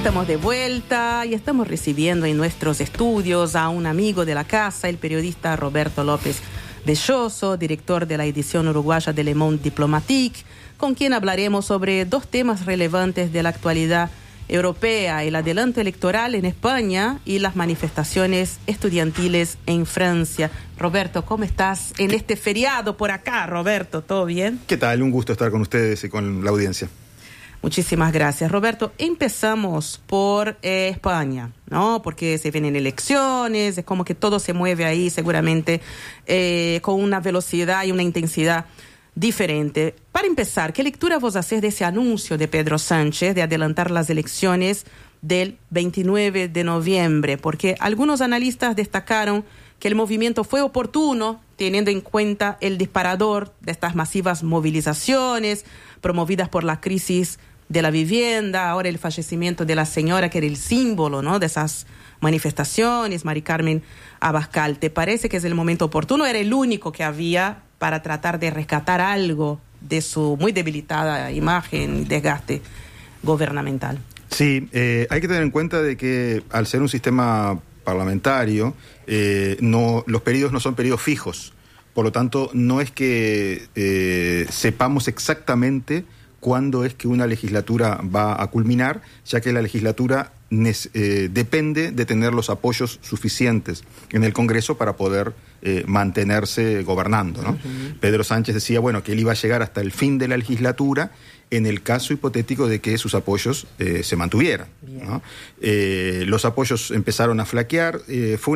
Estamos de vuelta y estamos recibiendo en nuestros estudios a un amigo de la casa, el periodista Roberto López Belloso, director de la edición uruguaya de Le Monde Diplomatique, con quien hablaremos sobre dos temas relevantes de la actualidad europea: el adelanto electoral en España y las manifestaciones estudiantiles en Francia. Roberto, ¿cómo estás en este feriado por acá, Roberto? ¿Todo bien? ¿Qué tal? Un gusto estar con ustedes y con la audiencia. Muchísimas gracias, Roberto. Empezamos por España, ¿no? Porque se vienen elecciones, es como que todo se mueve ahí seguramente con una velocidad y una intensidad diferente. Para empezar, ¿qué lectura vos hacés de ese anuncio de Pedro Sánchez de adelantar las elecciones del 29 de noviembre? Porque algunos analistas destacaron que el movimiento fue oportuno, teniendo en cuenta el disparador de estas masivas movilizaciones promovidas por la crisis de la vivienda, ahora el fallecimiento de la señora que era el símbolo, ¿no?, de esas manifestaciones, Mari Carmen Abascal. ¿Te parece que es el momento oportuno? ¿Era el único que había para tratar de rescatar algo de su muy debilitada imagen y desgaste gubernamental? Sí, hay que tener en cuenta de que al ser un sistema parlamentario, los periodos no son periodos fijos. Por lo tanto, no es que sepamos exactamente cuándo es que una legislatura va a culminar, ya que la legislatura depende de tener los apoyos suficientes en el Congreso para poder mantenerse gobernando, ¿no? Uh-huh. Pedro Sánchez decía, bueno, que él iba a llegar hasta el fin de la legislatura en el caso hipotético de que sus apoyos se mantuvieran, ¿no? Los apoyos empezaron a flaquear, fue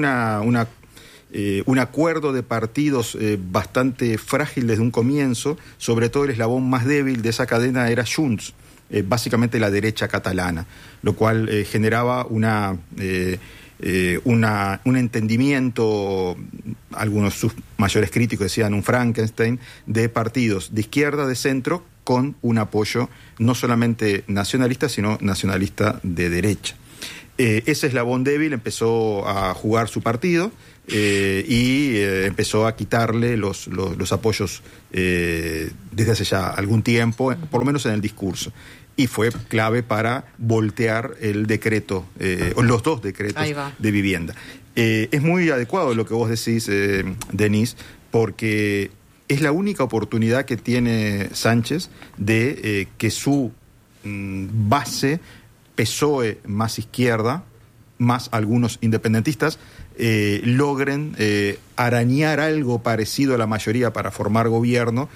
un acuerdo de partidos bastante frágil desde un comienzo. Sobre todo el eslabón más débil de esa cadena era Junts, básicamente la derecha catalana, lo cual generaba un entendimiento, algunos sus mayores críticos decían un Frankenstein, de partidos de izquierda, de centro, con un apoyo no solamente nacionalista, sino nacionalista de derecha. Ese eslabón débil empezó a jugar su partido y empezó a quitarle los apoyos desde hace ya algún tiempo, por lo menos en el discurso. Y fue clave para voltear el decreto, o los dos decretos de vivienda. Es muy adecuado lo que vos decís, Denise, porque es la única oportunidad que tiene Sánchez de que su base PSOE más izquierda, más algunos independentistas, logren arañar algo parecido a la mayoría para formar gobierno,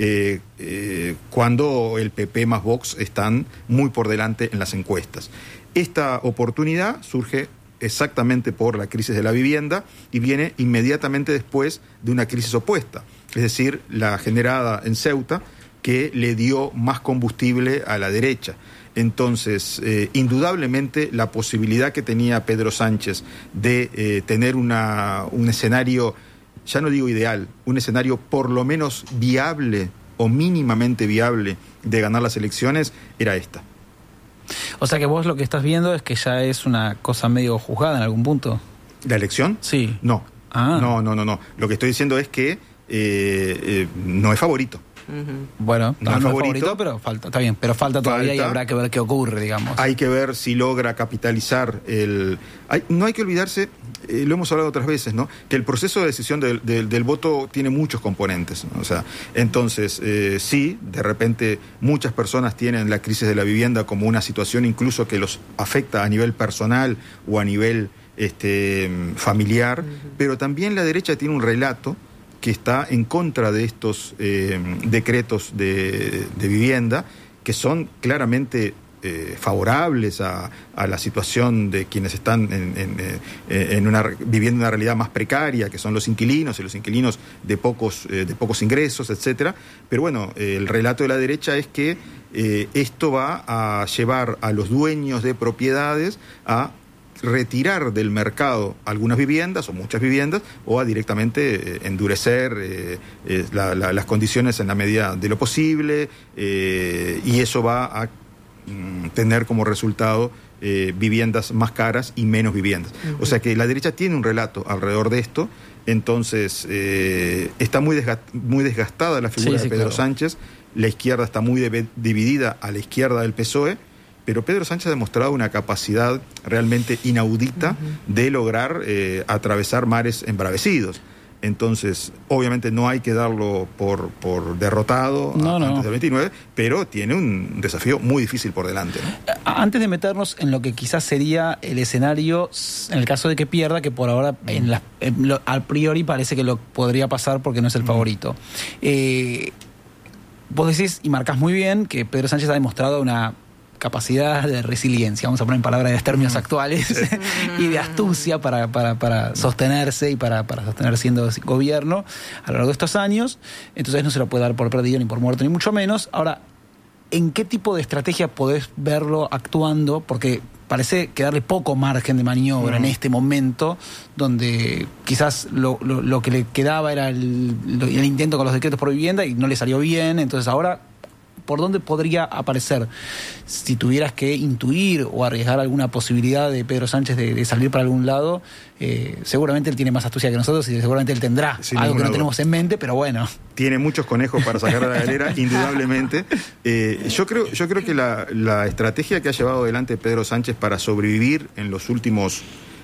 cuando el PP más Vox están muy por delante en las encuestas. Esta oportunidad surge exactamente por la crisis de la vivienda y viene inmediatamente después de una crisis opuesta, es decir, la generada en Ceuta, que le dio más combustible a la derecha. Entonces, indudablemente, la posibilidad que tenía Pedro Sánchez de tener un escenario, ya no digo ideal, un escenario por lo menos viable o mínimamente viable de ganar las elecciones, era esta. O sea que vos lo que estás viendo es que ya es una cosa medio juzgada en algún punto. ¿La elección? Sí. No. No. Lo que estoy diciendo es que no es favorito. Uh-huh. Bueno, no es favorito, pero falta, está bien, pero falta todavía y habrá que ver qué ocurre, digamos. Hay que ver si logra capitalizar no hay que olvidarse, lo hemos hablado otras veces, ¿no?, que el proceso de decisión del voto tiene muchos componentes, ¿no? O sea, entonces, sí, de repente muchas personas tienen la crisis de la vivienda como una situación incluso que los afecta a nivel personal o a nivel familiar, uh-huh. Pero también la derecha tiene un relato que está en contra de estos decretos de vivienda, que son claramente favorables a la situación de quienes están viviendo una realidad más precaria, que son los inquilinos, y los inquilinos de pocos ingresos, etcétera. Pero bueno, el relato de la derecha es que esto va a llevar a los dueños de propiedades a retirar del mercado algunas viviendas o muchas viviendas, o a directamente endurecer las condiciones en la medida de lo posible, y eso va a tener como resultado viviendas más caras y menos viviendas. Uh-huh. O sea que la derecha tiene un relato alrededor de esto. Entonces está muy desgastada la figura de Pedro Sánchez. La izquierda está muy dividida a la izquierda del PSOE, pero Pedro Sánchez ha demostrado una capacidad realmente inaudita de lograr atravesar mares embravecidos. Entonces, obviamente no hay que darlo por derrotado antes del 29, pero tiene un desafío muy difícil por delante, ¿no? Antes de meternos en lo que quizás sería el escenario, en el caso de que pierda, que por ahora a priori parece que lo podría pasar porque no es el favorito. Vos decís, y marcás muy bien, que Pedro Sánchez ha demostrado una capacidad de resiliencia, vamos a poner en palabras de términos actuales, y de astucia para sostenerse y para sostener siendo gobierno a lo largo de estos años. Entonces no se lo puede dar por perdido ni por muerto, ni mucho menos. Ahora, ¿en qué tipo de estrategia podés verlo actuando? Porque parece quedarle poco margen de maniobra en este momento, donde quizás lo que le quedaba era el intento con los decretos por vivienda y no le salió bien. Entonces ahora, ¿por dónde podría aparecer? Si tuvieras que intuir o arriesgar alguna posibilidad de Pedro Sánchez de salir para algún lado, seguramente él tiene más astucia que nosotros y seguramente él tendrá algo que no tenemos en mente, pero bueno. Tiene muchos conejos para sacar a la galera, indudablemente. Yo creo que la estrategia que ha llevado adelante Pedro Sánchez para sobrevivir en los últimos,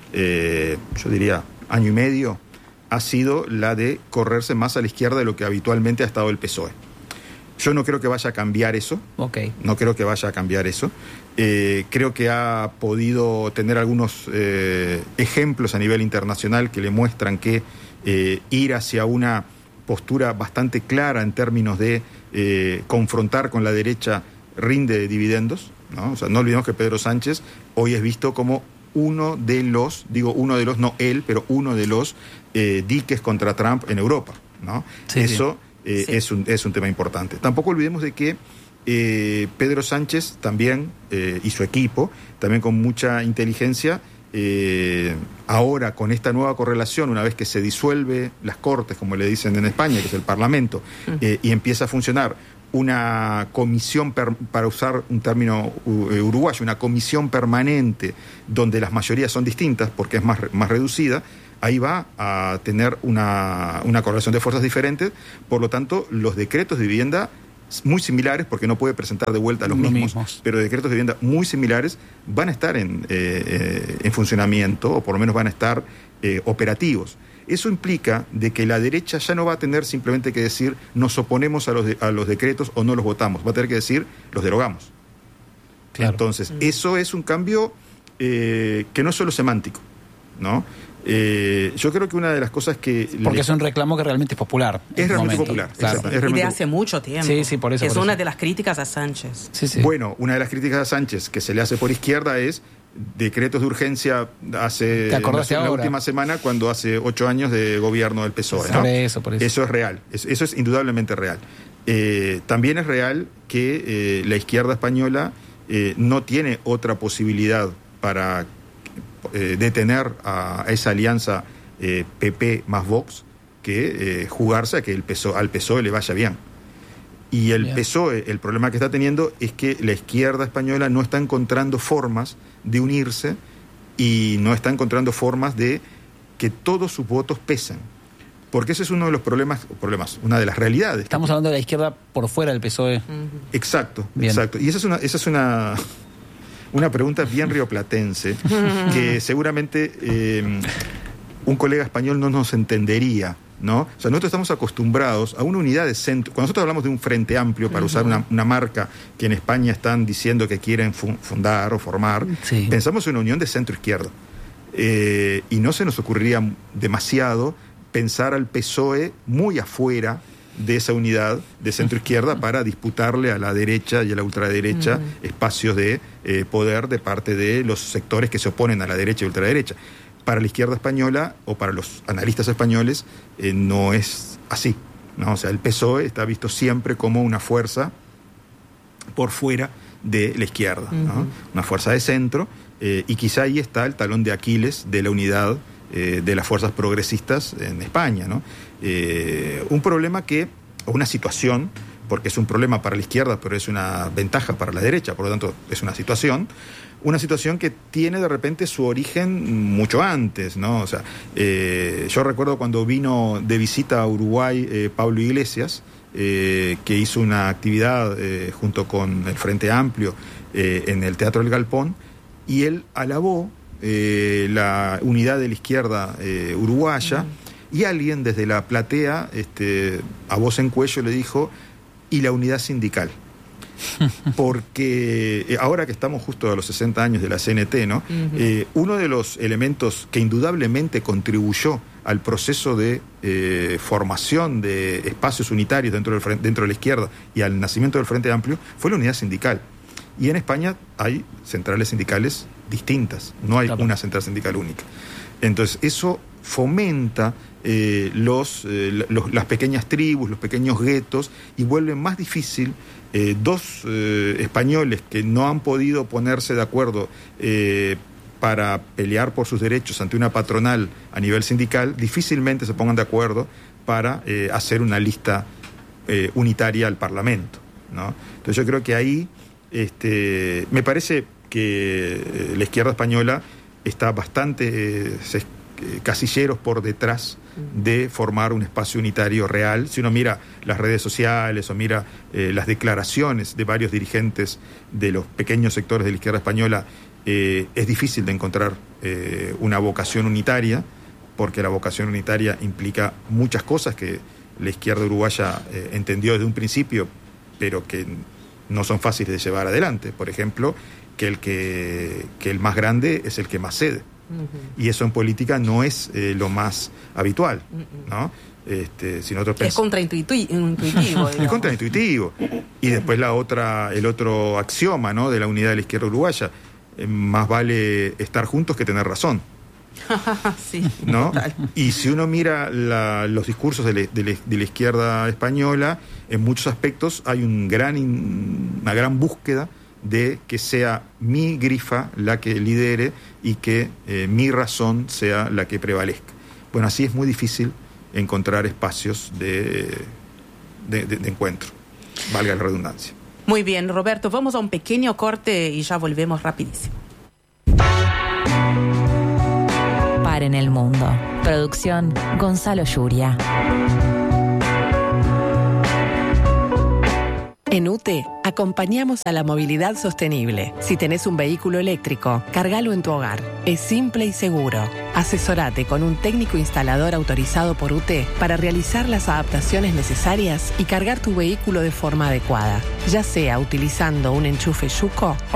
yo diría, año y medio, ha sido la de correrse más a la izquierda de lo que habitualmente ha estado el PSOE. Yo no creo que vaya a cambiar eso. No creo que vaya a cambiar eso. Creo que ha podido tener algunos ejemplos a nivel internacional que le muestran que ir hacia una postura bastante clara en términos de confrontar con la derecha rinde dividendos, ¿no? O sea, no olvidemos que Pedro Sánchez hoy es visto como uno de los, no él, pero uno de los diques contra Trump en Europa, ¿no? Eso... Es un tema importante. Tampoco olvidemos de que Pedro Sánchez también y su equipo, también con mucha inteligencia, ahora con esta nueva correlación, una vez que se disuelve las Cortes, como le dicen en España, que es el Parlamento, y empieza a funcionar una comisión, para usar un término uruguayo, una comisión permanente donde las mayorías son distintas porque es más reducida, ahí va a tener una correlación de fuerzas diferentes. Por lo tanto, los decretos de vivienda muy similares, porque no puede presentar de vuelta los mismos, pero decretos de vivienda muy similares van a estar en funcionamiento, o por lo menos van a estar operativos. Eso implica de que la derecha ya no va a tener simplemente que decir nos oponemos a los decretos o no los votamos, va a tener que decir los derogamos. Claro. Entonces, eso es un cambio que no es solo semántico, ¿no? Yo creo que una de las cosas que... Porque es un reclamo que realmente es popular. Es realmente popular. Claro. Es realmente... Y de hace mucho tiempo. Sí, por eso. Es una de las críticas a Sánchez. Bueno, una de las críticas a Sánchez que se le hace por izquierda es decretos de urgencia hace la última semana, cuando hace 8 años de gobierno del PSOE, ¿no? Por eso. Eso es real. Eso es indudablemente real. También es real que la izquierda española no tiene otra posibilidad para detener a esa alianza PP más Vox que jugarse a que al PSOE le vaya bien. Y el PSOE, el problema que está teniendo es que la izquierda española no está encontrando formas de unirse y no está encontrando formas de que todos sus votos pesen. Porque ese es uno de los problemas, una de las realidades. Estamos hablando de la izquierda por fuera del PSOE. Exacto. Y esa es una pregunta bien rioplatense que seguramente un colega español no nos entendería, ¿no? O sea, nosotros estamos acostumbrados a una unidad de centro. Cuando nosotros hablamos de un frente amplio, para usar una marca que en España están diciendo que quieren fundar o formar, pensamos en una unión de centro-izquierda. Y no se nos ocurriría demasiado pensar al PSOE muy afuera de esa unidad de centro-izquierda para disputarle a la derecha y a la ultraderecha espacios de poder de parte de los sectores que se oponen a la derecha y ultraderecha. Para la izquierda española o para los analistas españoles no es así, ¿no? O sea, el PSOE está visto siempre como una fuerza por fuera de la izquierda, ¿no? Una fuerza de centro, y quizá ahí está el talón de Aquiles de la unidad de las fuerzas progresistas en España, ¿no? Un problema una situación, porque es un problema para la izquierda, pero es una ventaja para la derecha, por lo tanto es una situación que tiene de repente su origen mucho antes, ¿no? O sea, yo recuerdo cuando vino de visita a Uruguay Pablo Iglesias, que hizo una actividad junto con el Frente Amplio en el Teatro del Galpón, y él alabó la unidad de la izquierda uruguaya, y alguien desde la platea, a voz en cuello, le dijo, y la unidad sindical. Porque ahora que estamos justo a los 60 años de la CNT, ¿no? Uno de los elementos que indudablemente contribuyó al proceso de formación de espacios unitarios dentro de la izquierda y al nacimiento del Frente Amplio fue la unidad sindical. Y en España hay centrales sindicales distintas, no hay una central sindical única. Entonces eso fomenta las pequeñas tribus, los pequeños guetos, y vuelve más difícil dos españoles que no han podido ponerse de acuerdo para pelear por sus derechos ante una patronal a nivel sindical, difícilmente se pongan de acuerdo para hacer una lista unitaria al Parlamento, ¿no? Entonces yo creo que ahí me parece que la izquierda española está bastante casilleros por detrás de formar un espacio unitario real. Si uno mira las redes sociales o mira las declaraciones de varios dirigentes de los pequeños sectores de la izquierda española, es difícil de encontrar una vocación unitaria, porque la vocación unitaria implica muchas cosas que la izquierda uruguaya entendió desde un principio, pero que no son fáciles de llevar adelante. Por ejemplo, que el más grande es el que más cede. Y eso en política no es lo más habitual, ¿no? Si nosotros es contraintuitivo. Es contraintuitivo. Y después el otro axioma, ¿no?, de la unidad de la izquierda uruguaya: más vale estar juntos que tener razón. Sí, ¿no? Total. Y si uno mira los discursos de la izquierda española, en muchos aspectos hay una gran búsqueda de que sea mi grifa la que lidere y que mi razón sea la que prevalezca. Bueno, así es muy difícil encontrar espacios de encuentro, valga la redundancia. Muy bien, Roberto, vamos a un pequeño corte y ya volvemos rapidísimo. Par en el mundo. Producción Gonzalo Yuria. En UTE, acompañamos a la movilidad sostenible. Si tenés un vehículo eléctrico, cargalo en tu hogar. Es simple y seguro. Asesorate con un técnico instalador autorizado por UTE para realizar las adaptaciones necesarias y cargar tu vehículo de forma adecuada, ya sea utilizando un enchufe Yuco